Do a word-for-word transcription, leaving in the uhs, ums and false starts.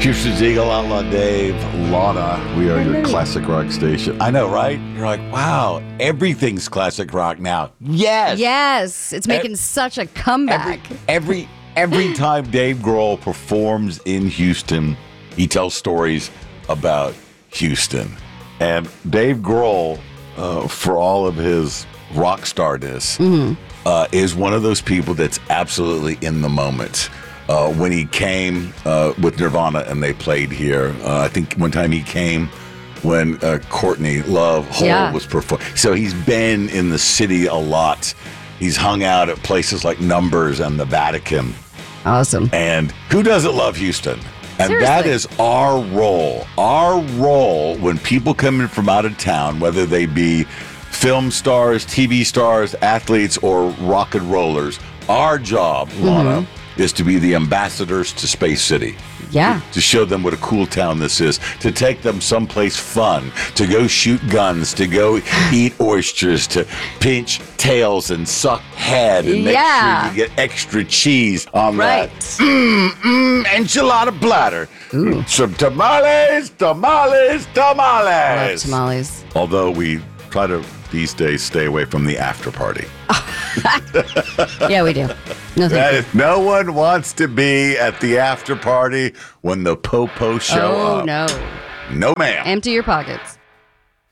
Houston's Eagle, Outlaw Dave, Lana. We are your classic rock station. I know, right? You're like, wow, everything's classic rock now. Yes. Yes. It's making e- such a comeback. Every, every every time Dave Grohl performs in Houston, he tells stories about Houston. And Dave Grohl, uh, for all of his rock starness, mm-hmm. uh, is one of those people that's absolutely in the moment. Uh, when he came uh, with Nirvana and they played here, uh, I think one time he came when uh, Courtney Love Hole yeah. was performing. So he's been in the city a lot. He's hung out at places like Numbers and the Vatican. Awesome. And who doesn't love Houston? And Seriously. That is our role. Our role when people come in from out of town, whether they be film stars, T V stars, athletes, or rock and rollers, our job, mm-hmm. Lana, is to be the ambassadors to Space City. Yeah. To show them what a cool town this is. To take them someplace fun. To go shoot guns. To go eat oysters. To pinch tails and suck head. And make yeah. sure you get extra cheese on right. that. Mmm, mmm, enchilada platter. Ooh. Some tamales, tamales, tamales. I love tamales. Although we try to, these days, stay away from the after party. Yeah, we do. No, thank you. No one wants to be at the after party when the po-po show oh, up. no. No, ma'am. Empty your pockets.